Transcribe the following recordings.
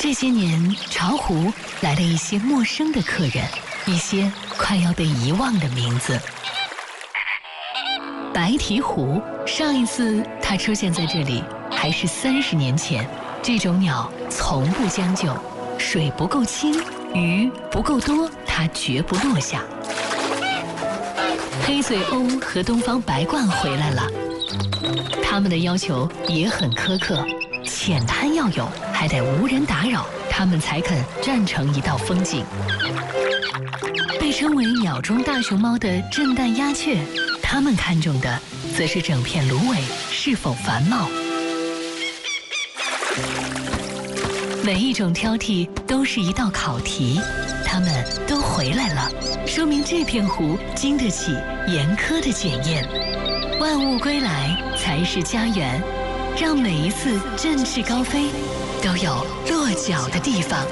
这些年，巢湖来了一些陌生的客人，一些快要被遗忘的名字。白鹈鹕，上一次它出现在这里还是30年前。这种鸟从不将就，水不够清，鱼不够多，它绝不落下。黑嘴鸥和东方白鹳回来了，它们的要求也很苛刻，浅滩要有，还得无人打扰，它们才肯站成一道风景。被称为鸟中大熊猫的震旦鸦雀，它们看重的则是整片芦苇是否繁茂。每一种挑剔都是一道考题，它们都回来了，说明这片湖经得起严苛的检验。万物归来才是家园，让每一次振翅高飞都有落脚的地方。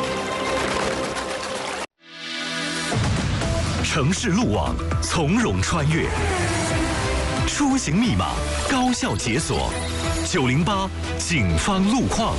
城市路网从容穿越，出行密码高效解锁，908警方路况。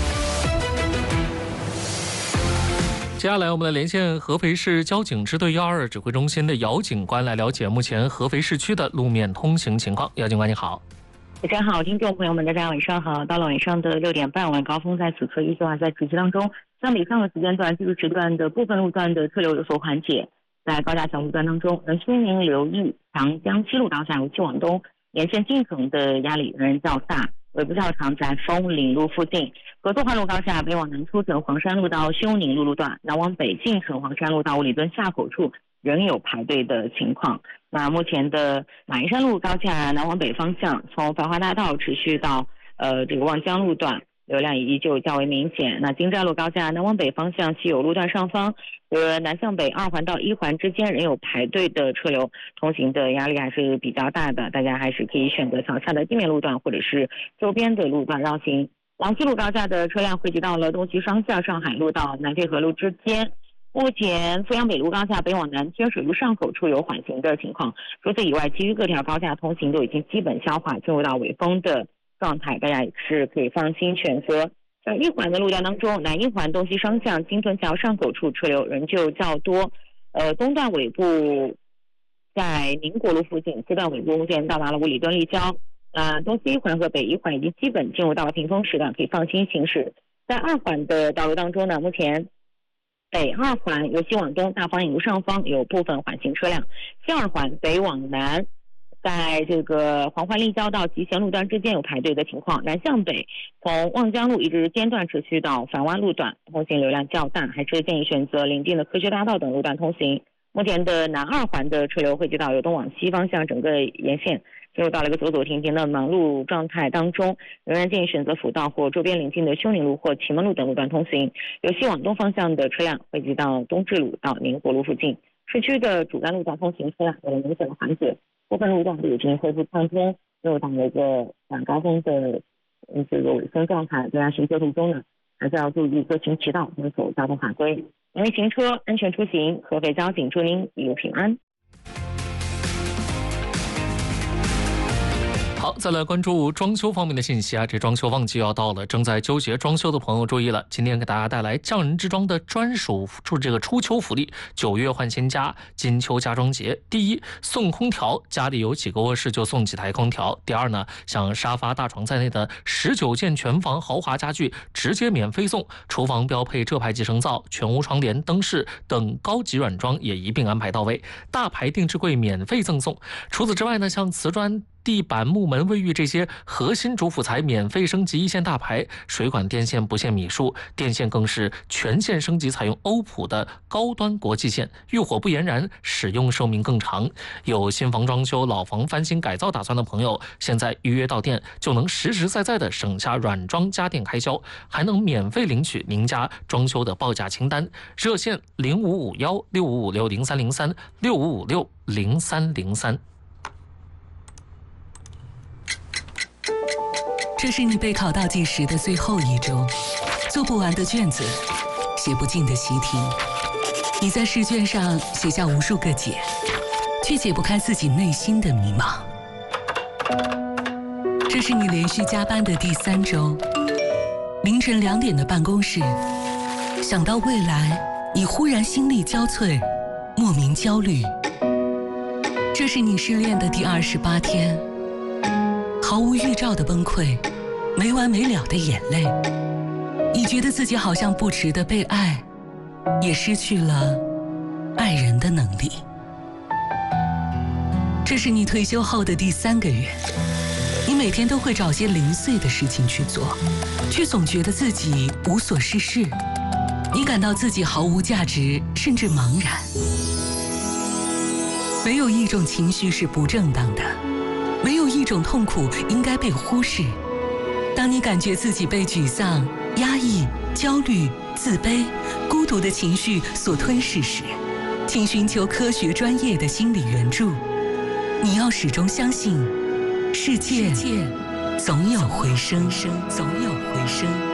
接下来我们来连线合肥市交警支队122指挥中心的姚警官来了解目前合肥市区的路面通行情况。姚警官你好。 大家好，听众朋友们，大家晚上好。到了晚上的6点半，晚高峰在此刻依旧还在持续当中。相比上个时间段，技术时段的部分路段的车流有所缓解。在高架桥路段当中，需您留意长江西路高架由西往东沿线进城的压力仍然较大，尾部较长，在枫岭路附近。合作环路高架北往南出城黄山路到休宁路路段，南往北进城黄山路到五里墩下口处仍有排队的情况。那目前的马鞍山路高架南往北方向，从繁华大道持续到这个望江路段，流量依旧较为明显。那金寨路高架南往北方向西有路段上方和南向北2环到1环之间仍有排队的车流，通行的压力还是比较大的，大家还是可以选择桥下的地面路段或者是周边的路段绕行。兰溪路高架的车辆汇集到了东西双向上海路到南滇河路之间。目前阜阳北路高架北往南天水路上口处有缓行的情况，除此以外，其余各条高架通行都已经基本消化，进入到尾风的状态，大家也是可以放心选择。在1环的路段当中，南1环东西双向金屯桥上口处车流仍旧较多，东段尾部在宁国路附近，西段尾部目前到达了五里墩立交。东西1环和北1环已经基本进入到了平峰时段，可以放心行驶。在2环的道路当中呢，目前北2环由西往东大方引路上方有部分缓行车辆，西2环北往南在这个黄环立交到集贤路段之间有排队的情况，南向北从望江路一直间断持续到繁湾路段，通行流量较大，还是建议选择临近的科学大道等路段通行。目前的南2环的车流汇集到由东往西方向整个沿线进入到了一个走走停停的忙碌状态当中，仍然建议选择辅道或周边邻近的休宁路或祁门路等路段通行。由西往东方向的车辆汇集到东至路到宁国路附近，市区的主干路段通行车辆有了明显的缓解，部分路段已经恢复畅通，进入到了一个晚高峰的这个尾声状态。大家行车途中呢，还是要注意各行其道，遵守交通法规，严厉行车，安全出行。合肥交警祝您一路平安。 好，再来关注装修方面的信息啊！这装修旺季要到了，正在纠结装修的朋友注意了，今天给大家带来匠人之装的专属这个初秋福利，9月换新家，金秋家装节。第一，送空调，家里有几个卧室就送几台空调。第二呢，像沙发、大床在内的19件全房豪华家具直接免费送，厨房标配浙牌集成灶、全屋窗帘、灯饰等高级软装也一并安排到位，大牌定制柜免费赠送。除此之外呢，像瓷砖、地板、木门、卫浴这些核心主辅材免费升级1线大牌，水管电线不限米数，电线更是全线升级采用欧普的高端国际线，遇火不延燃，使用寿命更长。有新房装修、老房翻新改造打算的朋友，现在预约到店就能实实在在的省下软装家电开销，还能免费领取您家装修的报价清单。热线055165560303 65560303。 这是你备考倒计时的最后1周，做不完的卷子，写不尽的习题，你在试卷上写下无数个解，却解不开自己内心的迷茫。这是你连续加班的第3周，凌晨2点的办公室， 想到未来，你忽然心力交瘁，莫名焦虑。这是你失恋的第28天，毫无预兆的崩溃，没完没了的眼泪。你觉得自己好像不值得被爱，也失去了爱人的能力。这是你退休后的第3个月，你每天都会找些零碎的事情去做，却总觉得自己无所事事。你感到自己毫无价值，甚至茫然。没有一种情绪是不正当的，没有一种痛苦应该被忽视。当你感觉自己被沮丧、压抑、焦虑、自卑、孤独的情绪所吞噬时，请寻求科学专业的心理援助。你要始终相信，世界总有回声，总有回声。